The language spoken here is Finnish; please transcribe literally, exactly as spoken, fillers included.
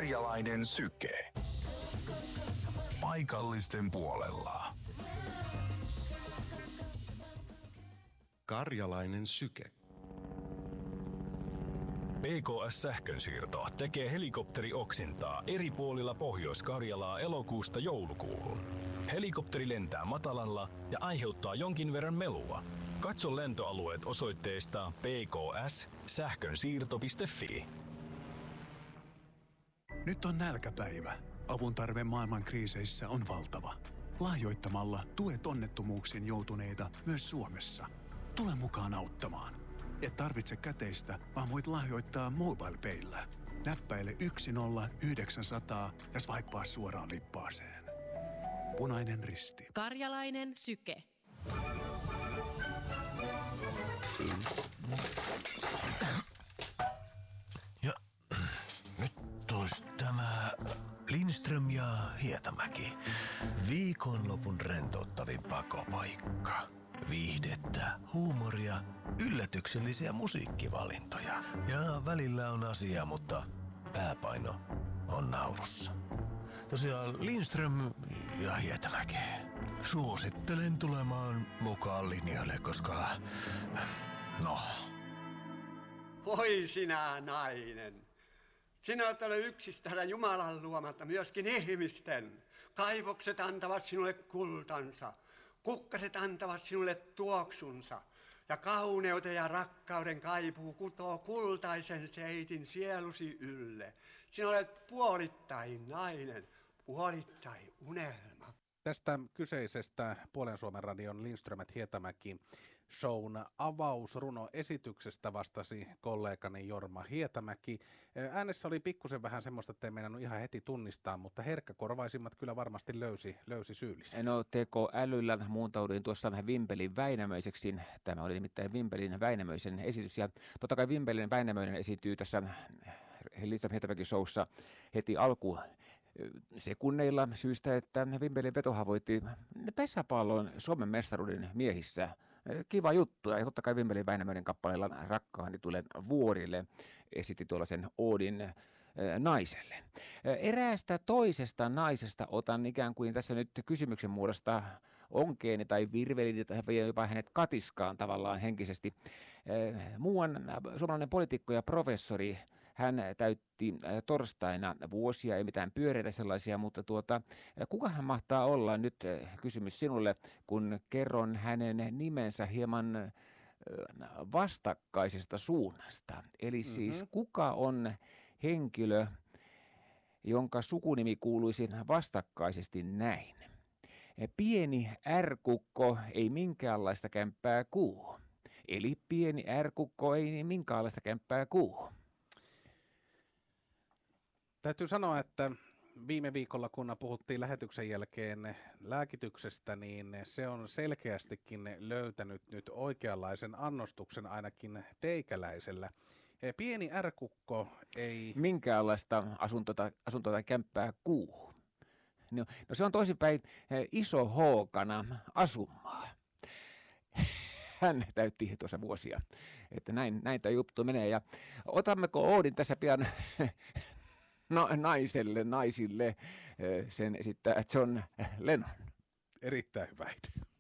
Karjalainen syke. Paikallisten puolella. Karjalainen syke. P K S-sähkönsiirto tekee helikopterioksintaa eri puolilla Pohjois-Karjalaa elokuusta joulukuuhun. Helikopteri lentää matalalla ja aiheuttaa jonkin verran melua. Katso lentoalueet osoitteesta p k s sähkönsiirto piste f i. Nyt on nälkäpäivä. Avun tarve maailman kriiseissä on valtava. Lahjoittamalla tuet onnettomuuksiin joutuneita myös Suomessa. Tule mukaan auttamaan. Et tarvitse käteistä, vaan voit lahjoittaa MobilePayllä. Näppäile yksi nolla yhdeksän nolla nolla ja swipea suoraan lippaaseen. Punainen Risti. Karjalainen syke. Ja nyt olisi tämä Lindström ja Hietamäki. Viikonlopun rentouttavin pakopaikka. Viihdettä, huumoria, yllätyksellisiä musiikkivalintoja. Ja välillä on asiaa, mutta pääpaino on naurussa. Tosiaan Lindström ja Hietamäki. Suosittelen tulemaan mukaan linjoille, koska... No... Voi sinä nainen. Sinä olet ole yksistään Jumalan luomatta, myöskin ihmisten. Kaivokset antavat sinulle kultansa. Kukkaset antavat sinulle tuoksunsa. Ja kauneuden ja rakkauden kaipuu kutoo kultaisen seitin sielusi ylle. Sinä olet puolittain nainen, puolittain unelma. Tästä kyseisestä Puolen Suomen radion Lindströmät Hietamäki shown avausrunoesityksestä vastasi kollegani Jorma Hietamäki. Äänessä oli pikkusen vähän semmoista, että ei meinannut ihan heti tunnistaa, mutta herkkäkorvaisimmat kyllä varmasti löysi, löysi syyllisen. No tekoälyllä muuntauduin tuossa Vimpelin Väinämöiseksi. Tämä oli nimittäin Vimpelin Väinämöisen esitys ja totta kai Vimpelin Väinämöinen esiintyy tässä Lindström Hietamäki showssa heti alkuun sekunneilla syystä, että Vimpelin vetohan voitti pesäpallon Suomen mestaruuden miehissä. Kiva juttu, ja totta kai Vimpelin Väinämöinen kappaleella Rakkaani tulen vuorille esitti tuollaisen oodin naiselle. Eräästä toisesta naisesta otan ikään kuin tässä nyt kysymyksen muodosta onkeeni tai virvelin tai jopa hänet katiskaan tavallaan henkisesti. Muuan suomalainen poliitikko ja professori, hän täytti torstaina vuosia, ei mitään pyöreitä sellaisia, mutta tuota, kukahan mahtaa olla nyt kysymys sinulle, kun kerron hänen nimensä hieman vastakkaisesta suunnasta. Eli siis mm-hmm. kuka on henkilö, jonka sukunimi kuuluisi vastakkaisesti näin. Pieni ärkukko ei minkäänlaista kämppää kuu. Eli pieni ärkukko ei minkäänlaista kämppää kuu. Täytyy sanoa, että viime viikolla, kun puhuttiin lähetyksen jälkeen lääkityksestä, niin se on selkeästikin löytänyt nyt oikeanlaisen annostuksen ainakin teikäläisellä. Pieni ärkukko ei... Minkäänlaista asuntoa, asuntoa tai kämppää kuuhun. No, no se on toisinpäin iso hookana asumaa. Hän täytti tuossa vuosia, että näin, näin tämä juttu menee. Ja otammeko Oodin tässä pian no, naiselle, naisille, sen esittää John Lennon. Erittäin hyvä idea.